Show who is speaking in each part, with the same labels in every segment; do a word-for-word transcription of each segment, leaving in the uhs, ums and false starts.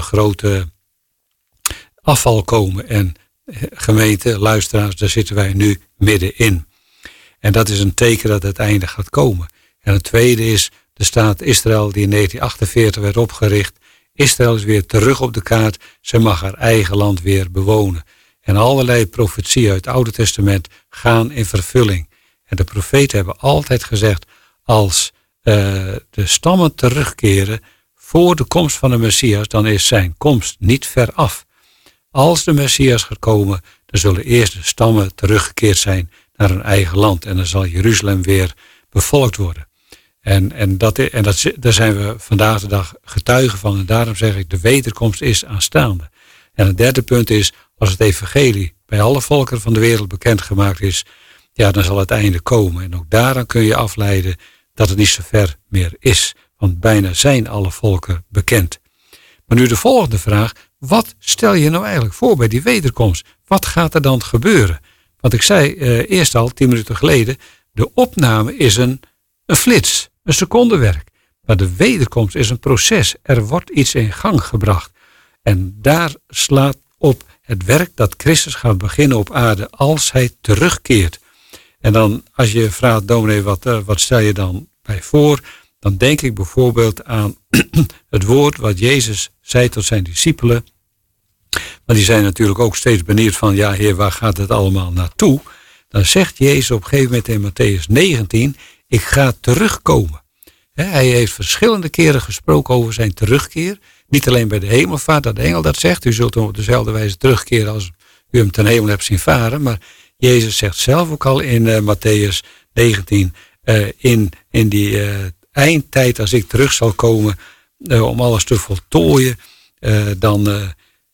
Speaker 1: grote afval komen. En gemeente, luisteraars, daar zitten wij nu middenin. En dat is een teken dat het einde gaat komen. En het tweede is de staat Israël die in negentien achtenveertig werd opgericht. Israël is weer terug op de kaart. Ze mag haar eigen land weer bewonen. En allerlei profetieën uit het Oude Testament gaan in vervulling. En de profeten hebben altijd gezegd, als uh, de stammen terugkeren voor de komst van de Messias, dan is zijn komst niet ver af. Als de Messias gaat komen, dan zullen eerst de stammen teruggekeerd zijn naar hun eigen land. En dan zal Jeruzalem weer bevolkt worden. En, en, dat, en dat, daar zijn we vandaag de dag getuigen van. En daarom zeg ik, de wederkomst is aanstaande. En het derde punt is, als het evangelie bij alle volkeren van de wereld bekendgemaakt is, ja, dan zal het einde komen. En ook daaraan kun je afleiden dat het niet zo ver meer is. Want bijna zijn alle volken bekend. Maar nu de volgende vraag, wat stel je nou eigenlijk voor bij die wederkomst? Wat gaat er dan gebeuren? Want ik zei eh, eerst al, tien minuten geleden, de opname is een, een flits, een secondenwerk. Maar de wederkomst is een proces. Er wordt iets in gang gebracht. En daar slaat op het werk dat Christus gaat beginnen op aarde als hij terugkeert. En dan als je vraagt, dominee, wat, uh, wat stel je dan bij voor? Dan denk ik bijvoorbeeld aan het woord wat Jezus zei tot zijn discipelen. Maar die zijn natuurlijk ook steeds benieuwd van, ja Heer, waar gaat het allemaal naartoe? Dan zegt Jezus op een gegeven moment in Mattheüs negentien, ik ga terugkomen. He, hij heeft verschillende keren gesproken over zijn terugkeer. Niet alleen bij de hemelvaart, dat de engel dat zegt. U zult hem op dezelfde wijze terugkeren als u hem ten hemel hebt zien varen. Maar Jezus zegt zelf ook al in uh, Mattheüs negentien, uh, in, in die uh, eindtijd als ik terug zal komen uh, om alles te voltooien, uh, dan, uh,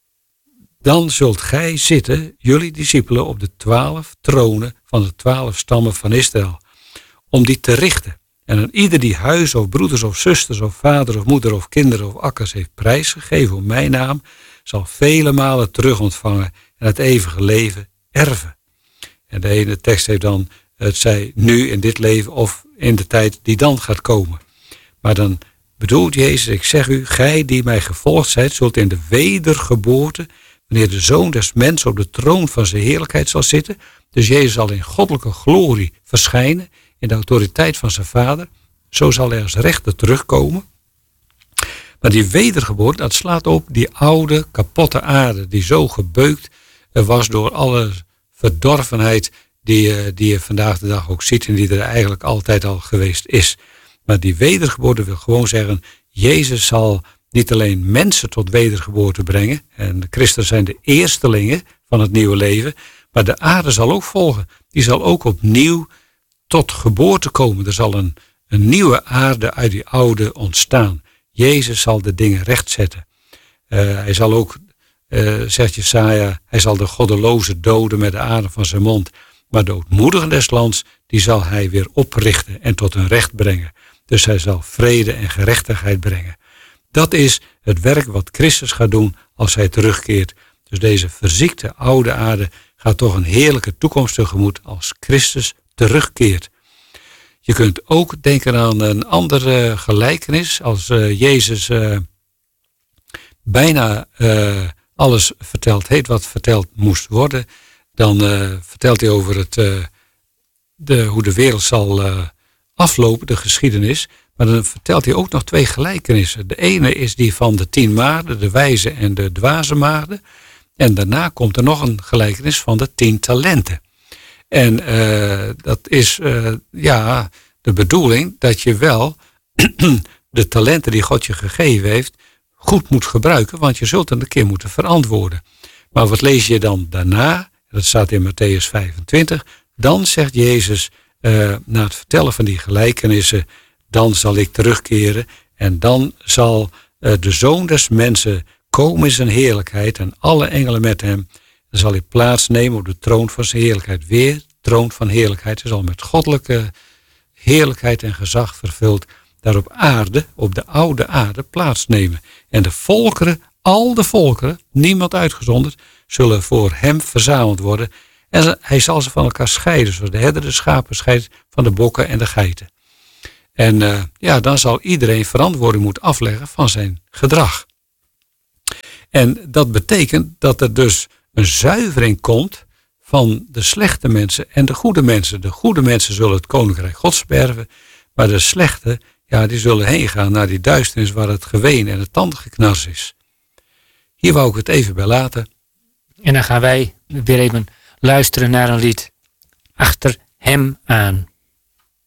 Speaker 1: dan zult gij zitten, jullie discipelen, op de twaalf tronen van de twaalf stammen van Israël. Om die te richten. En aan ieder die huis of broeders of zusters of vader of moeder of kinderen of akkers heeft prijsgegeven om mijn naam, zal vele malen terug ontvangen en het eeuwige leven erven. En de ene tekst heeft dan, het zij nu in dit leven of in de tijd die dan gaat komen. Maar dan bedoelt Jezus, ik zeg u, gij die mij gevolgd zijt, zult in de wedergeboorte, wanneer de Zoon des Mensen op de troon van zijn heerlijkheid zal zitten, dus Jezus zal in goddelijke glorie verschijnen, in de autoriteit van zijn vader, zo zal hij als rechter terugkomen. Maar die wedergeboorte, dat slaat op die oude, kapotte aarde, die zo gebeukt was door alle verdorvenheid die, die je vandaag de dag ook ziet en die er eigenlijk altijd al geweest is. Maar die wedergeboorte wil gewoon zeggen, Jezus zal niet alleen mensen tot wedergeboorte brengen, en de christenen zijn de eerstelingen van het nieuwe leven, maar de aarde zal ook volgen. Die zal ook opnieuw tot geboorte komen. Er zal een, een nieuwe aarde uit die oude ontstaan. Jezus zal de dingen rechtzetten. Uh, hij zal ook, uh, zegt Jesaja, hij zal de goddeloze doden met de adem van zijn mond. Maar de ootmoedigen des lands, die zal hij weer oprichten en tot hun recht brengen. Dus hij zal vrede en gerechtigheid brengen. Dat is het werk wat Christus gaat doen als hij terugkeert. Dus deze verziekte oude aarde gaat toch een heerlijke toekomst tegemoet als Christus terugkeert. Je kunt ook denken aan een andere gelijkenis. Als uh, Jezus uh, bijna uh, alles verteld heeft wat verteld moest worden, dan uh, vertelt hij over het, uh, de, hoe de wereld zal uh, aflopen, de geschiedenis. Maar dan vertelt hij ook nog twee gelijkenissen. De ene is die van de tien maagden, de wijze en de dwaze maagden. En daarna komt er nog een gelijkenis van de tien talenten. En uh, dat is uh, ja, de bedoeling dat je wel de talenten die God je gegeven heeft goed moet gebruiken, want je zult het een keer moeten verantwoorden. Maar wat lees je dan daarna? Dat staat in Mattheüs vijfentwintig. Dan zegt Jezus, uh, na het vertellen van die gelijkenissen, dan zal ik terugkeren en dan zal uh, de Zoon des Mensen komen in zijn heerlijkheid en alle engelen met hem. Dan zal hij plaatsnemen op de troon van zijn heerlijkheid. Weer troon van heerlijkheid. Hij zal met goddelijke heerlijkheid en gezag vervuld daar op aarde, op de oude aarde, plaatsnemen. En de volkeren, al de volkeren, niemand uitgezonderd, zullen voor hem verzameld worden. En hij zal ze van elkaar scheiden, zoals de herder de schapen scheidt van de bokken en de geiten. En uh, ja, dan zal iedereen verantwoording moeten afleggen van zijn gedrag. En dat betekent dat er dus een zuivering komt van de slechte mensen en de goede mensen. De goede mensen zullen het koninkrijk Gods berven, maar de slechte, ja, die zullen heen gaan naar die duisternis waar het geween en het tandgeknars is. Hier wou ik het even bij laten.
Speaker 2: En dan gaan wij weer even luisteren naar een lied. Achter hem aan.